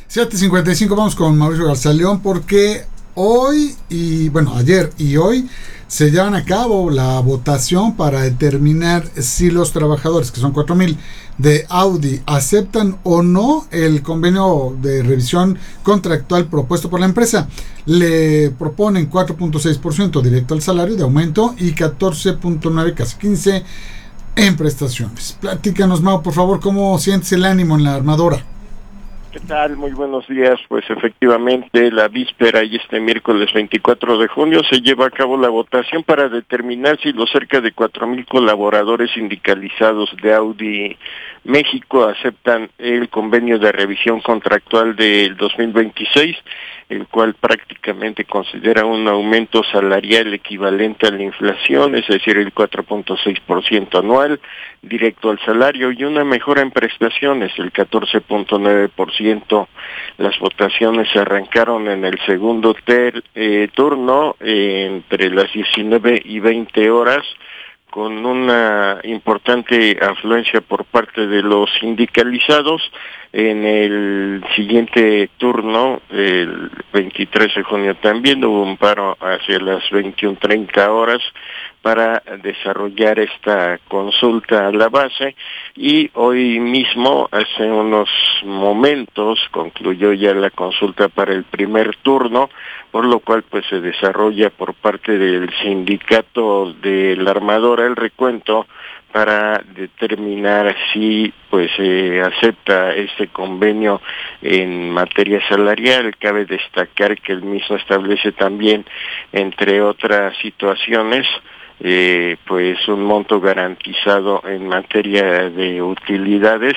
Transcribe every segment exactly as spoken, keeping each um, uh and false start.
siete cincuenta y cinco, vamos con Mauricio García León, porque hoy y, bueno, ayer y hoy se llevan a cabo la votación para determinar si los trabajadores, que son cuatro mil, de Audi, aceptan o no el convenio de revisión contractual propuesto por la empresa. Le proponen cuatro punto seis por ciento directo al salario de aumento y catorce punto nueve, casi quince, en prestaciones. Platícanos, Mau, por favor, ¿cómo sientes el ánimo en la armadora? ¿Qué tal? Muy buenos días. Pues efectivamente, la víspera y este miércoles veinticuatro de junio se lleva a cabo la votación para determinar si los cerca de cuatro mil colaboradores sindicalizados de Audi México aceptan el convenio de revisión contractual del dos mil veintiséis, el cual prácticamente considera un aumento salarial equivalente a la inflación, es decir, el cuatro punto seis por ciento anual, directo al salario, y una mejora en prestaciones, el catorce punto nueve por ciento. Las votaciones arrancaron en el segundo ter, eh, turno, eh, entre las diecinueve y veinte horas, con una importante afluencia por parte de los sindicalizados. En el siguiente turno, el veintitrés de junio, también hubo un paro hacia las veintiuna treinta horas para desarrollar esta consulta a la base, y hoy mismo, hace unos momentos, concluyó ya la consulta para el primer turno, por lo cual pues se desarrolla por parte del sindicato de la armadora el recuento para determinar si pues se eh, acepta este convenio en materia salarial. Cabe destacar que el mismo establece también, entre otras situaciones, eh, pues un monto garantizado en materia de utilidades,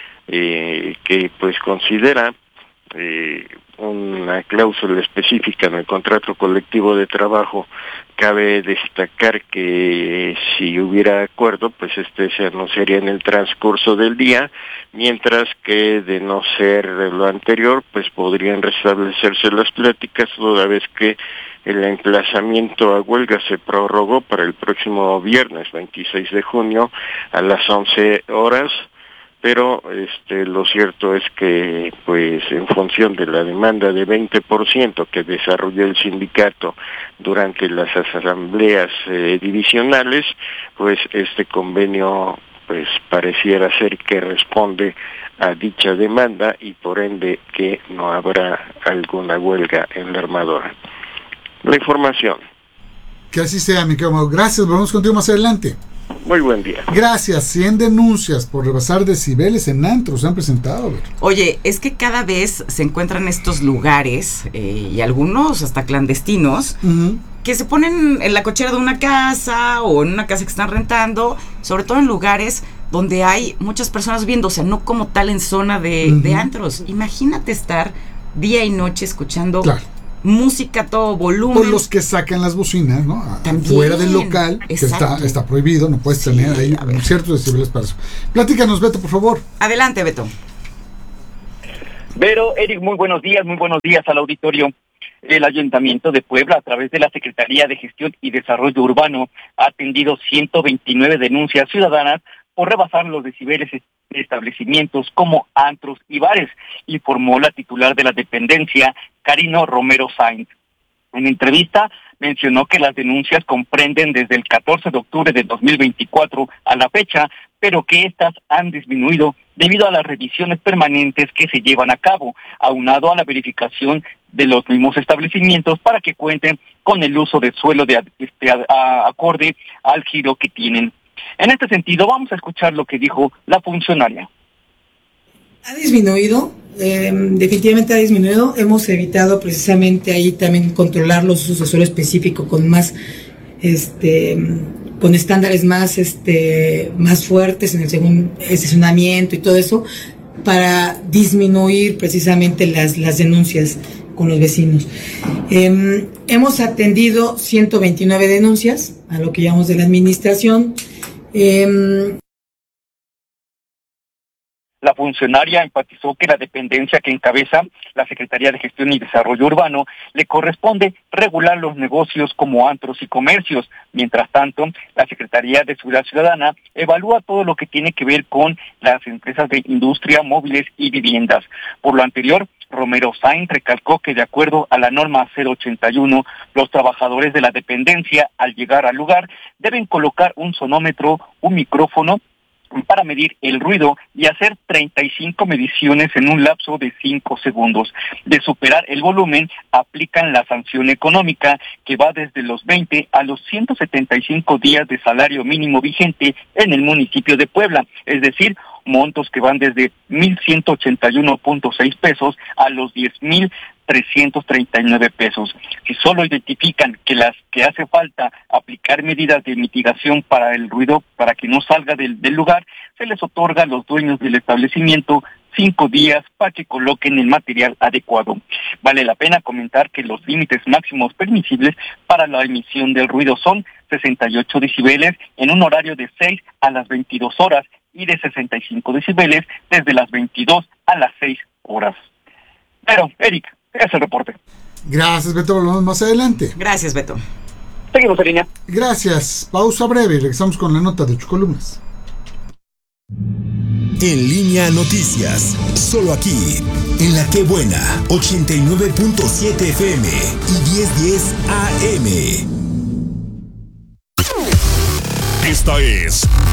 eh, que pues considera eh, una cláusula específica en el contrato colectivo de trabajo. Cabe destacar que si hubiera acuerdo, pues este se anunciaría en el transcurso del día, mientras que de no ser lo anterior, pues podrían restablecerse las pláticas, toda vez que el emplazamiento a huelga se prorrogó para el próximo viernes veintiséis de junio a las once horas. Pero este lo cierto es que pues en función de la demanda de veinte por ciento que desarrolló el sindicato durante las asambleas eh, divisionales, pues este convenio pues pareciera ser que responde a dicha demanda, y por ende que no habrá alguna huelga en la armadora. La información. Que así sea, mi querido. Gracias, volvemos contigo más adelante. Muy buen día. Gracias. cien denuncias por rebasar decibeles en antros se han presentado. Oye, es que cada vez se encuentran estos lugares, eh, y algunos hasta clandestinos, uh-huh, que se ponen en la cochera de una casa o en una casa que están rentando, sobre todo en lugares donde hay muchas personas viendo, o sea, no como tal en zona de, uh-huh, de antros. Imagínate estar día y noche escuchando... Claro. Música a todo volumen. Por los que sacan las bocinas, ¿no? También, fuera del local, exacto, que está, está prohibido, no puedes sí, tener ahí ciertos decibeles para eso. Platícanos, Beto, por favor. Adelante, Beto. Vero, Eric, muy buenos días, muy buenos días al auditorio. El Ayuntamiento de Puebla, a través de la Secretaría de Gestión y Desarrollo Urbano, ha atendido ciento veintinueve denuncias ciudadanas por rebasar los decibeles de establecimientos como antros y bares, informó la titular de la dependencia, Karino Romero Sainz. En entrevista mencionó que las denuncias comprenden desde el catorce de octubre de dos mil veinticuatro a la fecha, pero que estas han disminuido debido a las revisiones permanentes que se llevan a cabo, aunado a la verificación de los mismos establecimientos para que cuenten con el uso de suelo de este, a, a, acorde al giro que tienen. En este sentido, vamos a escuchar lo que dijo la funcionaria. Ha disminuido, eh, definitivamente ha disminuido. Hemos evitado precisamente ahí también controlar los usos de suelo específico con más, este, con estándares más, este, más fuertes en el segundo estacionamiento y todo eso, para disminuir precisamente las, las denuncias con los vecinos. Eh, hemos atendido ciento veintinueve denuncias a lo que llamamos de la administración. Eh, La funcionaria enfatizó que la dependencia que encabeza la Secretaría de Gestión y Desarrollo Urbano le corresponde regular los negocios como antros y comercios. Mientras tanto, la Secretaría de Seguridad Ciudadana evalúa todo lo que tiene que ver con las empresas de industria, móviles y viviendas. Por lo anterior, Romero Sainz recalcó que de acuerdo a la norma cero ochenta y uno, los trabajadores de la dependencia al llegar al lugar deben colocar un sonómetro, un micrófono para medir el ruido y hacer treinta y cinco mediciones en un lapso de cinco segundos. De superar el volumen, aplican la sanción económica que va desde los veinte a los ciento setenta y cinco días de salario mínimo vigente en el municipio de Puebla, es decir, montos que van desde mil ciento ochenta y uno punto seis pesos a los diez mil trescientos treinta y nueve pesos. Si solo identifican que las que hace falta aplicar medidas de mitigación para el ruido, para que no salga del, del lugar, se les otorga a los dueños del establecimiento cinco días para que coloquen el material adecuado. Vale la pena comentar que los límites máximos permisibles para la emisión del ruido son sesenta y ocho decibeles en un horario de seis a las veintidós horas y de sesenta y cinco decibeles desde las veintidós a las seis horas. Pero, Eric, es el reporte. Gracias, Beto. Volvemos más adelante. Gracias, Beto. Seguimos en línea. Gracias. Pausa breve y regresamos con la nota de ocho columnas. En Línea Noticias, solo aquí, en La Que Buena, ochenta y nueve punto siete F M y diez diez A M. Esta es